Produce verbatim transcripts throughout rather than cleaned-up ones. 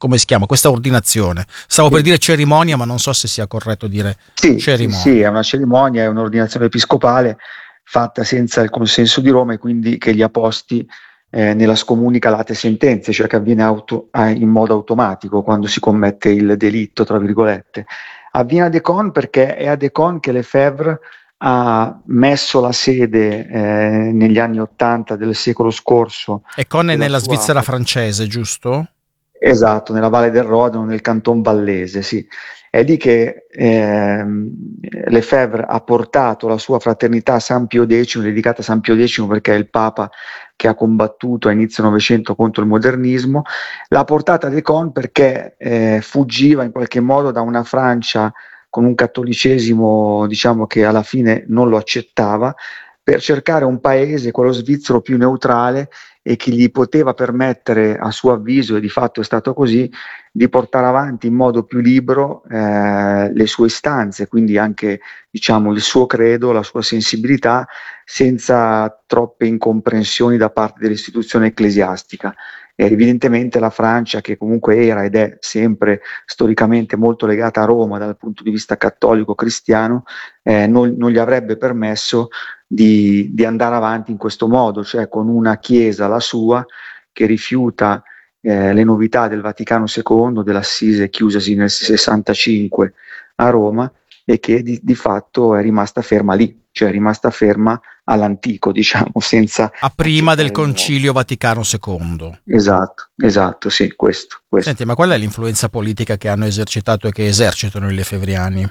come si chiama questa ordinazione? Stavo Sì. per dire cerimonia, ma non so se sia corretto dire Sì, sì, cerimonia. sì, è una cerimonia, è un'ordinazione episcopale fatta senza il consenso di Roma e quindi che gli apposti eh, nella scomunica late sentenze, cioè che avviene auto- ah, in modo automatico quando si commette il delitto, tra virgolette. Avviene a Decon perché è a Decon che Lefebvre ha messo la sede eh, negli anni ottanta del secolo scorso E Con è della nella sua. Svizzera francese, giusto? Esatto, nella Valle del Rodano, nel Canton Vallese, sì. È lì che ehm, Lefebvre ha portato la sua fraternità a San Pio X, dedicata a San Pio X perché è il Papa che ha combattuto a inizio Novecento contro il modernismo. L'ha portata a Decon perché eh, fuggiva in qualche modo da una Francia con un cattolicesimo, diciamo, che alla fine non lo accettava, per cercare un paese, quello svizzero, più neutrale e che gli poteva permettere, a suo avviso, e di fatto è stato così, di portare avanti in modo più libero eh, le sue istanze, quindi anche, diciamo, il suo credo, la sua sensibilità, senza troppe incomprensioni da parte dell'istituzione ecclesiastica. E evidentemente la Francia, che comunque era ed è sempre storicamente molto legata a Roma dal punto di vista cattolico-cristiano, eh, non, non gli avrebbe permesso di, di andare avanti in questo modo, cioè con una chiesa, la sua, che rifiuta eh, le novità del Vaticano secondo, dell'Assise chiusasi nel sessantacinque a Roma e che di, di fatto è rimasta ferma lì, cioè è rimasta ferma all'antico, diciamo, senza A prima del accettare il nuovo. Concilio Vaticano secondo. Esatto, esatto, sì, questo, questo. Senti, ma qual è l'influenza politica che hanno esercitato e che esercitano i lefevriani?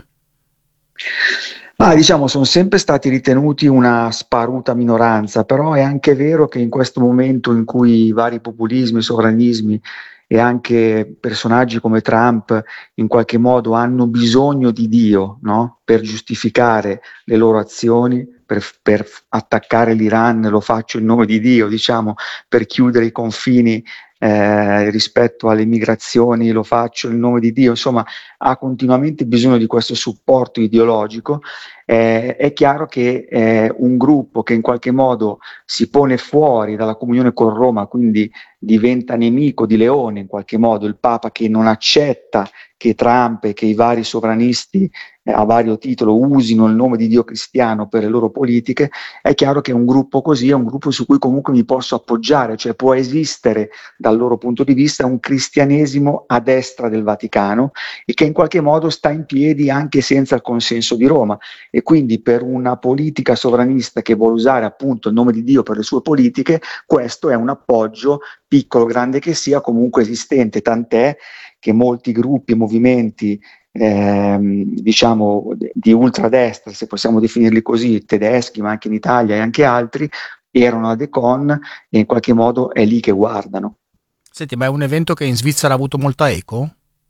Ah, diciamo, sono sempre stati ritenuti una sparuta minoranza, però è anche vero che in questo momento in cui i vari populismi, sovranismi e anche personaggi come Trump in qualche modo hanno bisogno di Dio, no? Per giustificare le loro azioni, per, per attaccare l'Iran, lo faccio in nome di Dio, diciamo, per chiudere i confini eh, rispetto alle migrazioni, lo faccio in nome di Dio, insomma, ha continuamente bisogno di questo supporto ideologico. Eh, è chiaro che eh, un gruppo che in qualche modo si pone fuori dalla comunione con Roma, quindi diventa nemico di Leone in qualche modo, il Papa che non accetta che Trump e che i vari sovranisti eh, a vario titolo usino il nome di Dio cristiano per le loro politiche, è chiaro che un gruppo così è un gruppo su cui comunque mi posso appoggiare, cioè può esistere dal loro punto di vista un cristianesimo a destra del Vaticano e che in qualche modo sta in piedi anche senza il consenso di Roma. E quindi per una politica sovranista che vuole usare appunto il nome di Dio per le sue politiche, questo è un appoggio, piccolo o grande che sia, comunque esistente, tant'è che molti gruppi e movimenti ehm, diciamo di ultradestra, se possiamo definirli così, tedeschi ma anche in Italia e anche altri, erano a Decon e in qualche modo è lì che guardano. Senti, ma è un evento che in Svizzera ha avuto molta eco?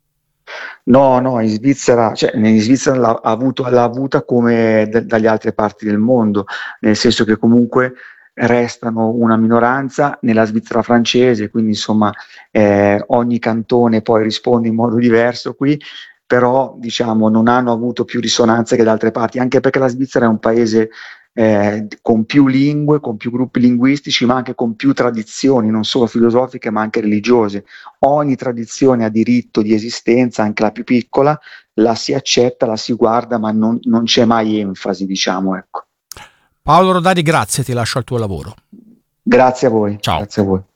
No, no, in Svizzera, cioè in Svizzera l'ha avuto, l'ha avuta come d- dalle altre parti del mondo, nel senso che comunque restano una minoranza nella Svizzera francese, quindi insomma eh, ogni cantone poi risponde in modo diverso qui, però diciamo non hanno avuto più risonanza che da altre parti, anche perché la Svizzera è un paese eh, con più lingue, con più gruppi linguistici, ma anche con più tradizioni, non solo filosofiche ma anche religiose. Ogni tradizione ha diritto di esistenza, anche la più piccola, la si accetta, la si guarda, ma non, non c'è mai enfasi, diciamo, ecco. Paolo Rodari, grazie, ti lascio al tuo lavoro. Grazie a voi, Ciao. grazie a voi.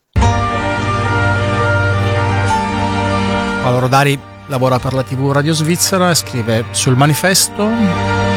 Paolo Rodari lavora per la tivù Radio Svizzera e scrive sul Manifesto